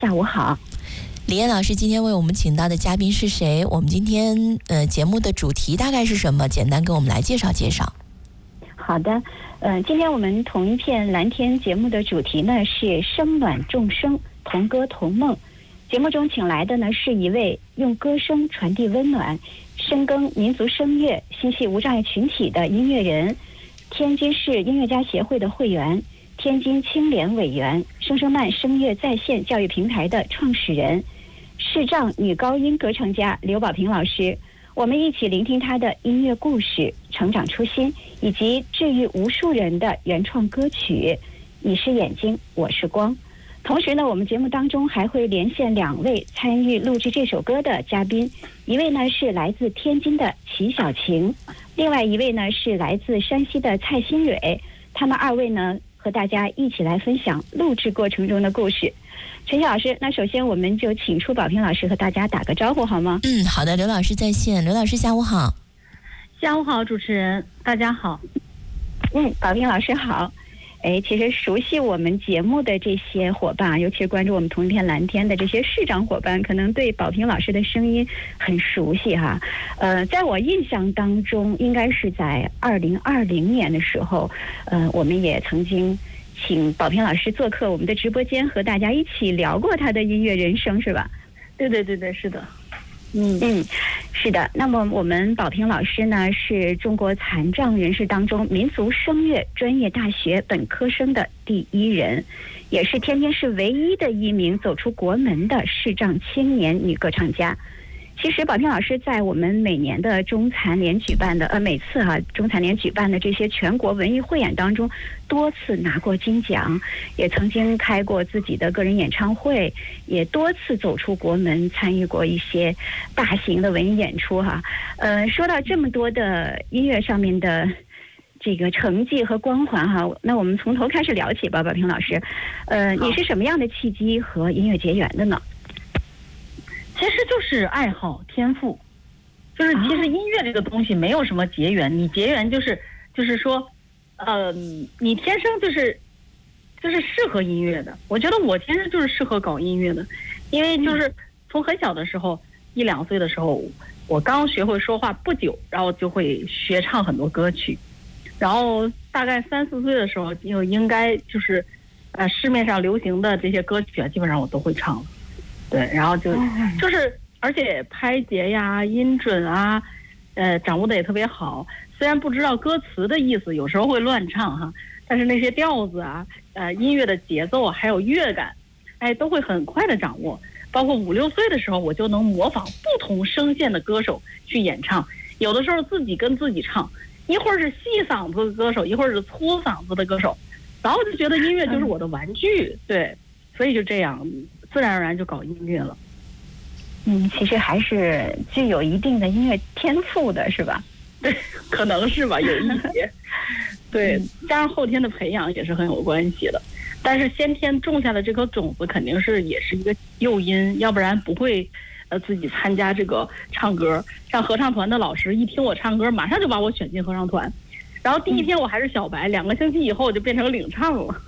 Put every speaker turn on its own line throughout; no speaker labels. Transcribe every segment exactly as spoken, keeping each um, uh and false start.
下午好。
李艳老师今天为我们请到的嘉宾是谁？我们今天呃节目的主题大概是什么？简单给我们来介绍介绍。
好的，呃，今天我们同一片蓝天节目的主题呢是声暖众生，同歌同梦。节目中请来的呢是一位用歌声传递温暖、深耕民族声乐、心系无障碍群体的音乐人，天津市音乐家协会的会员，天津青联委员，声声慢声乐在线教育平台的创始人，视障女高音歌唱家刘宝平老师。我们一起聆听她的音乐故事、成长初心，以及治愈无数人的原创歌曲。你是眼睛，我是光。同时呢，我们节目当中还会连线两位参与录制这首歌的嘉宾，一位呢是来自天津的齐小晴，另外一位呢是来自山西的蔡新蕊。他们二位呢和大家一起来分享录制过程中的故事。陈曦老师，那首先我们就请出宝平老师和大家打个招呼好吗？
嗯，好的，刘老师在线。刘老师下午好。
下午好，主持人大家好。
嗯，宝平老师好。哎，其实熟悉我们节目的这些伙伴，尤其是关注我们同一片蓝天的这些视障伙伴，可能对宝平老师的声音很熟悉哈。呃，在我印象当中，应该是在二零二零年的时候，呃，我们也曾经请宝平老师做客我们的直播间，和大家一起聊过他的音乐人生，是吧？
对对对对，是的。
嗯嗯，是的。那么我们宝平老师呢，是中国残障人士当中民族声乐专业大学本科生的第一人，也是天津市唯一的一名走出国门的视障青年女歌唱家。其实宝平老师在我们每年的中残联举办的呃每次哈、啊、中残联举办的这些全国文艺汇演当中多次拿过金奖，也曾经开过自己的个人演唱会，也多次走出国门参与过一些大型的文艺演出哈。呃，说到这么多的音乐上面的这个成绩和光环哈，那我们从头开始聊起吧，宝平老师。呃，你是什么样的契机和音乐结缘的呢？
其实就是爱好天赋，就是其实音乐这个东西没有什么结缘，你结缘就是就是说，呃，你天生就是就是适合音乐的。我觉得我天生就是适合搞音乐的，因为就是从很小的时候，一两岁的时候，我刚学会说话不久，然后就会学唱很多歌曲，然后大概三四岁的时候，就应该就是呃市面上流行的这些歌曲啊，基本上我都会唱了。对，然后就就是，而且拍节呀、音准啊，呃，掌握的也特别好。虽然不知道歌词的意思，有时候会乱唱哈，但是那些调子啊、呃，音乐的节奏还有乐感，哎，都会很快的掌握。包括五六岁的时候，我就能模仿不同声线的歌手去演唱。有的时候自己跟自己唱，一会儿是细嗓子的歌手，一会儿是粗嗓子的歌手，然后就觉得音乐就是我的玩具，对，所以就这样。自然而然就搞音乐了。
嗯，其实还是具有一定的音乐天赋的，是吧？
对，可能是吧，有一些。对，加上后天的培养也是很有关系的。但是先天种下的这颗种子肯定是也是一个诱因，要不然不会呃自己参加这个唱歌。像合唱团的老师一听我唱歌，马上就把我选进合唱团。然后第一天我还是小白，两个星期以后我就变成领唱了。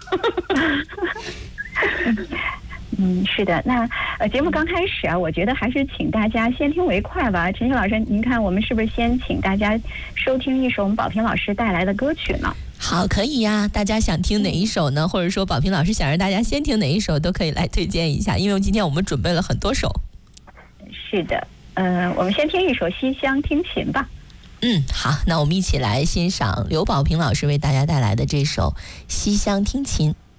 嗯，是的。那呃，节目刚开始啊，我觉得还是请大家先听为快吧。陈曦老师，您看我们是不是先请大家收听一首我们宝平老师带来的歌曲呢？
好，可以呀。大家想听哪一首呢？或者说宝平老师想让大家先听哪一首，都可以来推荐一下。因为今天我们准备了很多首。
是的，呃，我们先听一首《西厢听琴》吧。
嗯，好，那我们一起来欣赏刘宝平老师为大家带来的这首《西厢听琴》。